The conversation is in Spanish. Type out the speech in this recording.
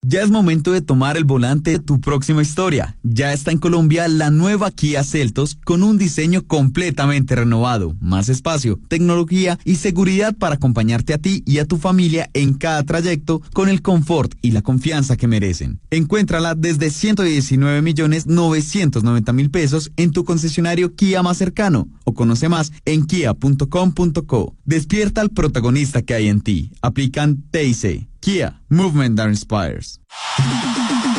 Ya es momento de tomar el volante de tu próxima historia. Ya está en Colombia la nueva Kia Seltos con un diseño completamente renovado, más espacio, tecnología y seguridad para acompañarte a ti y a tu familia en cada trayecto con el confort y la confianza que merecen. Encuéntrala desde 119.990.000 pesos en tu concesionario Kia más cercano o conoce más en kia.com.co. Despierta al protagonista que hay en ti. Aplican TIC. Kia, Movement that Inspires.